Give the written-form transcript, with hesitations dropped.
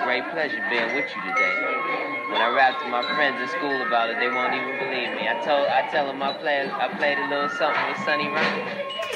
great pleasure being with you today. When I rap to my friends in school about it, they won't even believe me. I tell them I played a little something with Sonny Rhyme.